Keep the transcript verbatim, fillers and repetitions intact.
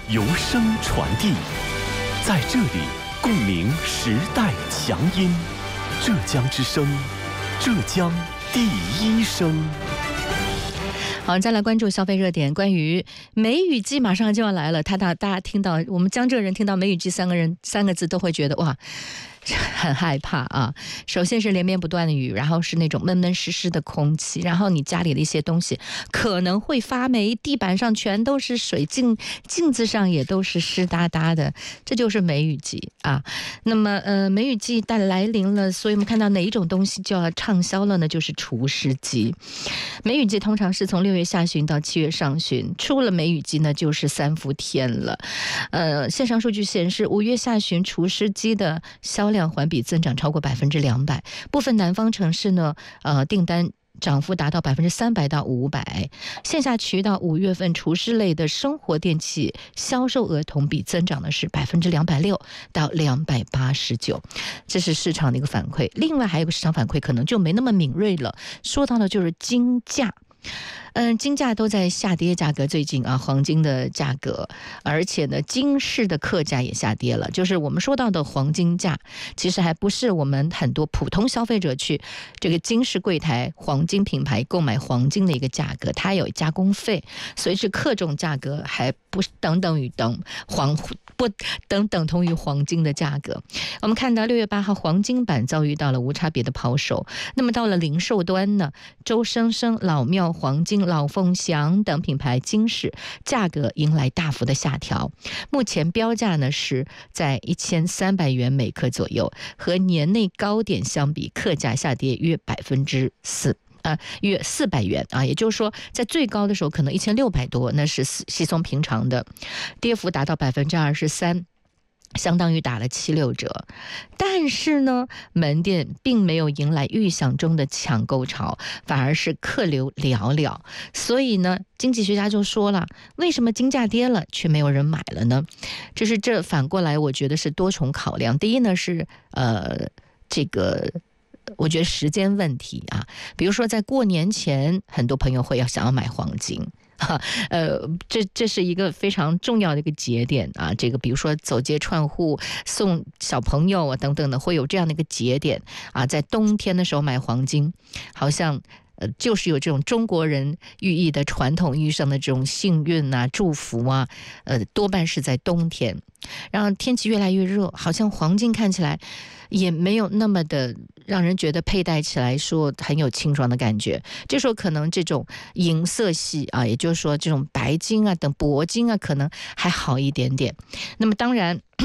由声传递，在这里共鸣时代强音。浙江之声，浙江第一声。 好，再来关注消费热点。关于梅雨季马上就要来了，他大大家听到我们江浙人听到梅雨季三个人三个字都会觉得哇，很害怕啊！首先是连绵不断的雨，然后是那种闷闷湿湿的空气，然后你家里的一些东西可能会发霉，地板上全都是水，镜镜子上也都是湿哒哒的，这就是梅雨季啊。那么呃，梅雨季带来临了，所以我们看到哪一种东西就要畅销了呢？就是除湿机。梅雨季通常是从六月下旬到七月上旬，出了梅雨季呢，就是三伏天了。呃，线上数据显示，五月下旬除湿机的销量环比增长超过百分之两百，部分南方城市呢，呃，订单涨幅达到百分之三百到五百。线下渠道五月份除湿类的生活电器销售额同比增长的是百分之两百六到两百八十九，这是市场的一个反馈。另外还有一个市场反馈可能就没那么敏锐了，说到的就是金价。嗯，金价都在下跌，价格最近啊，黄金的价格，而且呢，金饰的客价也下跌了。就是我们说到的黄金价，其实还不是我们很多普通消费者去这个金饰柜台、黄金品牌购买黄金的一个价格，它有加工费，所以是克重价格，还不等等于等黄不等等同于黄金的价格。我们看到六月八号，黄金版遭遇到了无差别的抛售。那么到了零售端呢，周生生、老庙黄金、老凤祥等品牌金饰价格迎来大幅的下调，目前标价呢是在一千三百元每克左右，和年内高点相比，客价下跌约百分之四。呃，约四百元啊，也就是说，在最高的时候可能一千六百多，那是稀松平常的，跌幅达到百分之二十三。相当于打了七六折，但是呢，门店并没有迎来预想中的抢购潮，反而是客流寥寥。所以呢，经济学家就说了，为什么金价跌了却没有人买了呢？这是这反过来，我觉得是多重考量。第一呢是呃这个。我觉得时间问题啊，比如说在过年前，很多朋友会要想要买黄金。哈，呃，这这是一个非常重要的一个节点啊。这个比如说走街串户、送小朋友啊等等的，会有这样的一个节点啊。在冬天的时候买黄金，好像呃就是有这种中国人寓意的传统意义上的这种幸运啊、祝福啊，呃，多半是在冬天。然后天气越来越热，好像黄金看起来也没有那么的让人觉得佩戴起来说很有清爽的感觉。这时候可能这种银色系啊，也就是说这种白金啊等铂金啊，可能还好一点点。那么当然